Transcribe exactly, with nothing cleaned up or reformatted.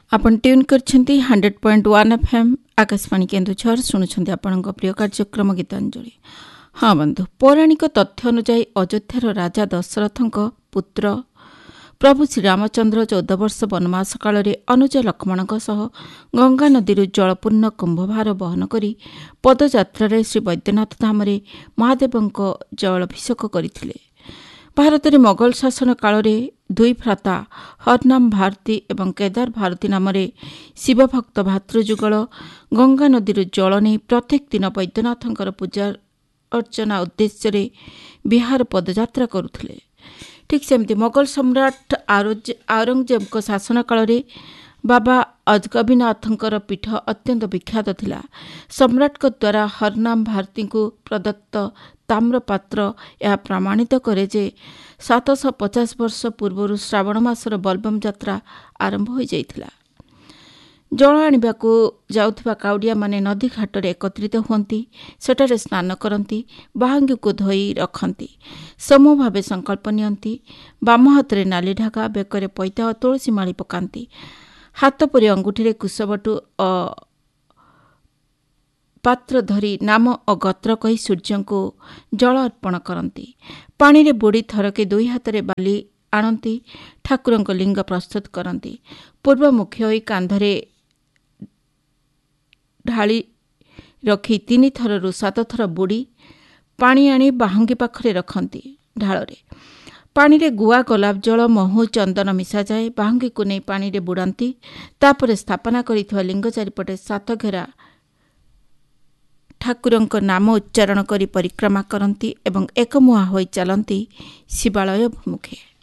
आपण tune करछंती hundred point one F M Akashvani Keonjhar शुणुछंती आपणଙ୍କ प्रिय कार्यक्रम गीतांजलि। हाँ बंधु, पौराणिक तथ्य अनुसार अयोध्यार राजा दशरथଙ୍କ पुत्र प्रभु श्रीरामचंद्र चौदह वर्ष वनवास काल अनुज लक्ष्मणଙ୍କ सह गंगा नदी जलपूर्ण कुंभभार बहन करी पदयात्रा श्री वैद्यनाथ धाम महादेवଙ୍କ जलाभिषेक करथिले। भारत में मोगल शासन काल दुई भ्राता हरनाम भारती एवं केदार भारती नाम शिवभक्त भातृजुगल गंगा नदी जल नहीं प्रत्येक दिन वैद्यनाथंकर पूजा अर्चना उद्देश्य बिहार पदयात्रा करुथिले। ठीक सेमती मोगल सम्राट औरंगजेब शासन काल बाबा अजगबीनाथंकर पीठ अत्यंत विख्यात थिला। सम्राट द्वारा हरनाम भारती को प्रदत्त ताम्रपात्र यह प्रमाणित करे जे सात सौ पचास वर्ष पूर्व श्रावण मासर बलबम यात्रा आरंभ हो जाइथिला। जल आनिबाकू जाउथिबा काउडिया माने नदी घाटरे एकत्रित हुअंती, सेठारे स्नान करती, बाहांगी को धोई रखती, समूह भावे संकल्प नियंती, बाम हाथ में नाली ढाका, बेकरे पैता और तुलसी माली पकाती, हाथ परी अंगुठी कुशबटू पात्र धरी नाम और गोत्र कही सूर्य को जल अर्पण करती। पानी रे बुड़ी थरके दुई हाथ में बाली आणती, ठाकुर लिंग प्रस्तुत करती, पूर्वमुखी होई कांधरे ढाली रखी तीन थरु सात थर बुड़ी पानी आनी बाहंगी पाखरे रखती। ढाଳରେ पानी रे गुआ गोलाप जल महू चंदन मिसा जाए, बाहंगी को नहीं पानी रे बुड़ाती। तापर स्थापना करिथवा लिंग चारिपटे सात घेरा ठाकुरଙ୍କ नाम उच्चारण करी परिक्रमा करती एवं एकमुहा होई चलती शिवालय अभिमुखे।